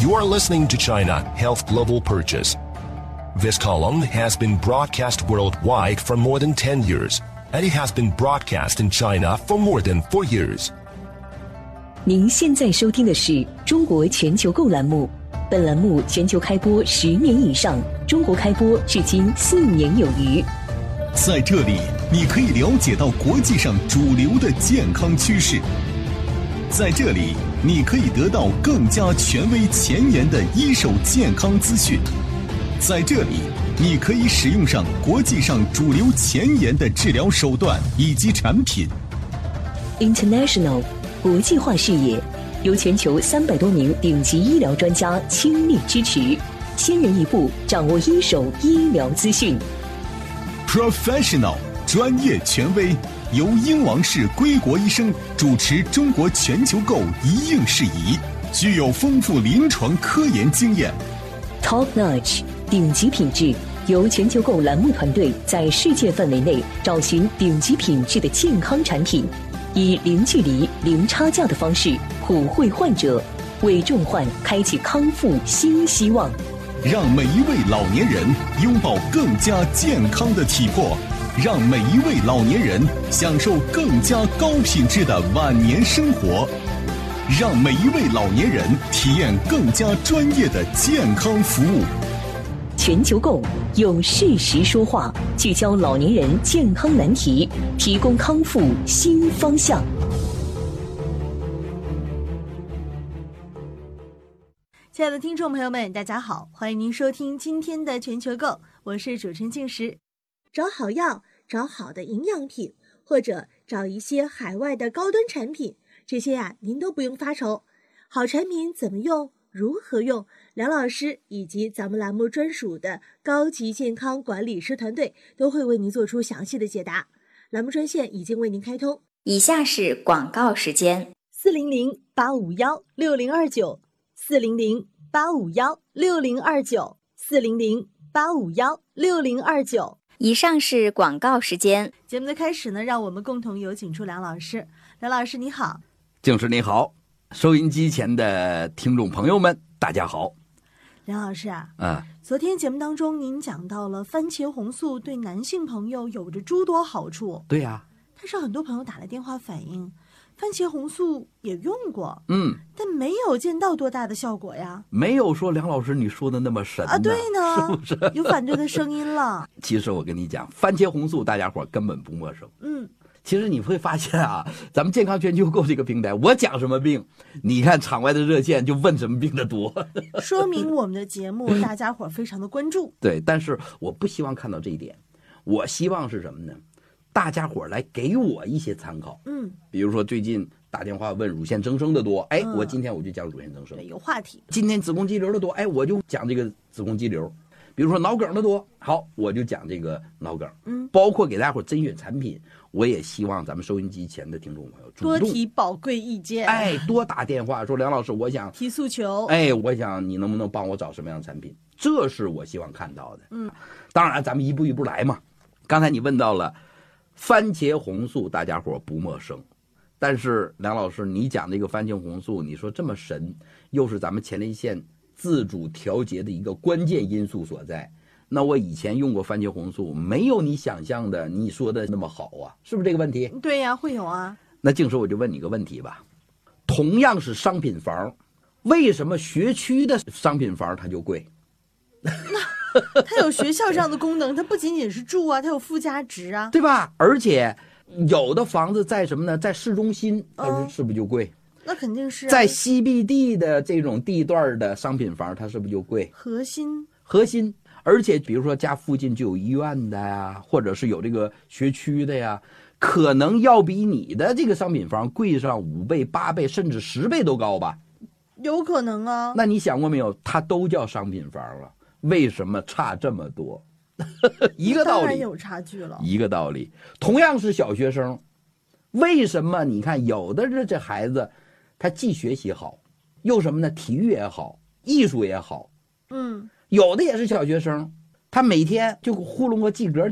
You are listening to China Health Global Purchase. This column has been broadcast worldwide for more than 10 years, and it has been broadcast in China for more than 4 years. 您现在收听的是中国全球购栏目，本栏目全球开播10年以上，中国开播至今4年有余。 在这里，你可以了解到国际上主流的健康趋势。在这里，你可以得到更加权威前沿的一手健康资讯。在这里，你可以使用上国际上主流前沿的治疗手段以及产品。 International 国际化视野，由全球300多名顶级医疗专家倾力支持，先人一步掌握一手医疗资讯。 Professional 专业权威，由英王氏归国医生主持中国全球购一应事宜，具有丰富临床科研经验。 Top Notch 顶级品质，由全球购栏目团队在世界范围内找寻顶级品质的健康产品，以零距离、零差价的方式普惠患者，为重患开启康复新希望。 让每一位老年人拥抱更加健康的体魄，让每一位老年人享受更加高品质的晚年生活，让每一位老年人体验更加专业的健康服务。 全球购用事实说话，聚焦老年人健康难题，提供康复新方向。 亲爱的听众朋友们，大家好，欢迎您收听今天的全球购，我是主持人静时。找好药，找好的营养品，或者找一些海外的高端产品，这些您都不用发愁。好产品怎么用，如何用，梁老师以及咱们栏目专属的高级健康管理师团队都会为您做出详细的解答。栏目专线已经为您开通， 以下是广告时间 ，400-851-6029，400-851-6029。 以上是广告时间。 节目的开始呢，让我们共同有请出梁老师。梁老师你好。 静时你好，收音机前的听众朋友们大家好。 梁老师昨天节目当中您讲到了番茄红素对男性朋友有着诸多好处。 对呀， 但是很多朋友打来电话反映，番茄红素也用过，但没有见到多大的效果呀。 没有说梁老师你说的那么神对呢， 是不是？ 有反对的声音了。 其实我跟你讲，番茄红素大家伙根本不陌生。其实你会发现咱们健康全球购这个平台，我讲什么病，你看场外的热线就问什么病的多， 说明我们的节目大家伙非常的关注。 对，但是我不希望看到这一点，我希望是什么呢？大家伙来给我一些参考。比如说最近打电话问乳腺增生的多，我今天我就讲乳腺增生， 有话题。 今天子宫肌瘤的多，我就讲这个子宫肌瘤。比如说脑梗的多，好，我就讲这个脑梗。包括给大家伙甄选产品，我也希望咱们收音机前的听众朋友多提宝贵意见， 多打电话说梁老师，我想提诉求， 我想你能不能帮我找什么样的产品，这是我希望看到的。当然咱们一步一步来嘛。刚才你问到了番茄红素，大家伙不陌生，但是梁老师你讲这个番茄红素，你说这么神，又是咱们前列腺自主调节的一个关键因素所在，那我以前用过番茄红素，没有你想象的你说的那么好是不是这个问题？ 对呀，会有啊。 那静时我就问你个问题吧，同样是商品房，为什么学区的商品房它就贵？ 它有学校这样的功能，它不仅仅是住它有附加值对吧？而且有的房子在什么呢？在市中心，它是不是就贵？ 那肯定是在CBD 的这种地段的商品房，它是不是就贵？ 核心， 而且比如说家附近就有医院的呀，或者是有这个学区的呀，可能要比你的这个商品房贵上5倍、8倍，甚至10倍都高吧？ 有可能啊。 那你想过没有？它都叫商品房了，为什么差这么多？一个道理， 当然有差距了。 一个道理，同样是小学生，为什么你看有的这孩子？他既学习好，又什么呢？体育也好，艺术也好。有的也是小学生，他每天就糊弄个及格